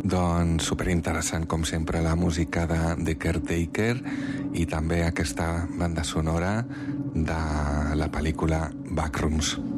Doncs superinteressant com sempre la música de Caretaker i també aquesta banda sonora de la pel·lícula Backrooms.